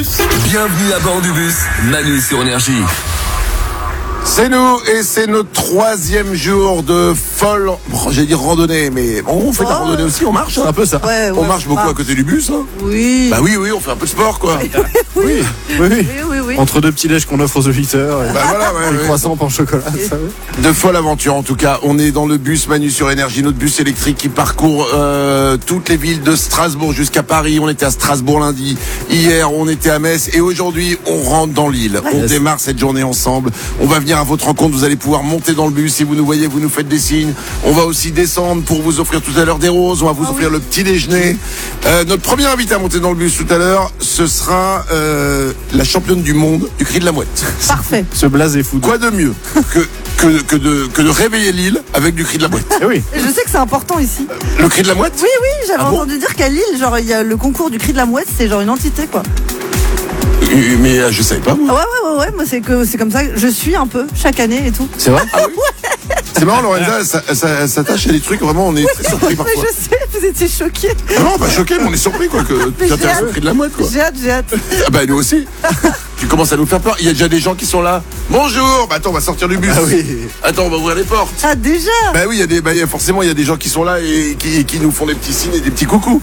bus. Bienvenue à bord du bus Manu sur Énergie. C'est nous et c'est notre 3e jour de folle, j'allais dire randonnée, mais bon, on fait de la randonnée aussi, on marche un peu ça. Ouais, on marche beaucoup à côté du bus. Hein. Oui. Bah oui, on fait un peu de sport quoi. Oui. Oui. Entre deux petits déj qu'on offre aux auditeurs, Bah voilà, des croissants pain au chocolat, ça De folle aventure en tout cas. On est dans le bus Manu sur Énergie, notre bus électrique qui parcourt toutes les villes de Strasbourg jusqu'à Paris. On était à Strasbourg lundi, hier on était à Metz et aujourd'hui on rentre dans l'île. On démarre cette journée ensemble. On va venir à votre rencontre, vous allez pouvoir monter dans le bus. Si vous nous voyez, vous nous faites des signes. On va aussi descendre pour vous offrir tout à l'heure des roses. On va vous offrir le petit déjeuner. Notre premier invité à monter dans le bus tout à l'heure, ce sera la championne du monde du cri de la mouette. Parfait. Ce blaze est fou. Quoi de mieux que de réveiller l'île avec du cri de la mouette. Eh oui. Et je sais que c'est important ici. Le cri de la mouette? Oui, j'avais Ah bon entendu dire qu'à Lille, genre, il y a le concours du cri de la mouette, c'est genre une entité, quoi. Mais je savais pas moi. Ouais, moi c'est comme ça, je suis un peu, chaque année et tout. C'est vrai? C'est marrant, Lorenza, ça s'attache à des trucs, vraiment, on est très surpris Mais parfois. je sais, vous étiez choqués. Ah non, pas choqué, mais on est surpris, quoi, que tu Mais t'intéresses j'ai au cri de la mouette, quoi. J'ai hâte. Ah bah, nous aussi. Tu commences à nous faire peur. Il y a déjà des gens qui sont là. Bonjour! Bah attends, on va sortir du bus. Ah oui. Attends, on va ouvrir les portes. Ah, déjà? Bah oui, forcément, il y a des gens qui sont là et qui nous font des petits signes et des petits coucous.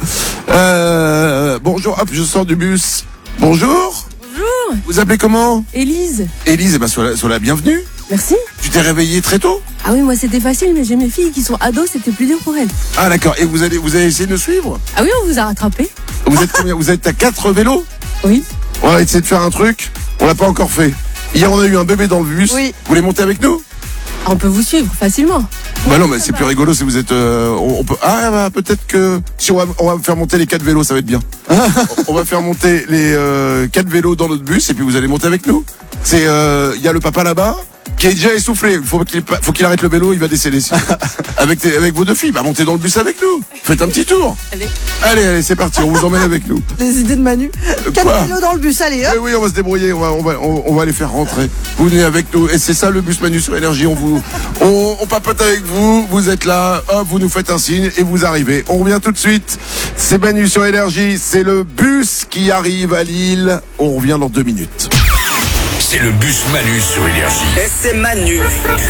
Bonjour, hop, je sors du bus. Bonjour! Bonjour, Vous appelez comment? Élise. Élise, eh ben, sois la bienvenue. Merci. Tu t'es réveillée très tôt? Ah oui, moi c'était facile, mais j'ai mes filles qui sont ados, c'était plus dur pour elles. Ah d'accord, et vous avez essayé de nous suivre? Ah oui, on vous a rattrapé? Vous êtes combien? Vous êtes à 4 vélos? Oui. On va essayer de faire un truc. On l'a pas encore fait. Hier, on a eu un bébé dans le bus. Oui. Vous voulez monter avec nous? On peut vous suivre facilement. Bah non, mais c'est plus rigolo si vous êtes. On peut. Ah bah peut-être que si on va faire monter les 4 vélos, ça va être bien. On va faire monter les 4 vélos dans notre bus et puis vous allez monter avec nous. C'est il y a le papa là-bas qui est déjà essoufflé. Faut qu'il arrête le vélo, il va décéder. avec vos 2 filles, bah montez dans le bus avec nous. Faites un petit tour. Allez, c'est parti. On vous emmène avec nous. Les idées de Manu. 4 kilos dans le bus, allez, hop. Oui, on va se débrouiller, on va les faire rentrer. Vous venez avec nous, et c'est ça le bus Manu sur Énergie, on papote avec vous, vous êtes là, hop, vous nous faites un signe, et vous arrivez. On revient tout de suite, c'est Manu sur Énergie, c'est le bus qui arrive à Lille, on revient dans 2 minutes. C'est le bus Manu sur Énergie. Et c'est Manu.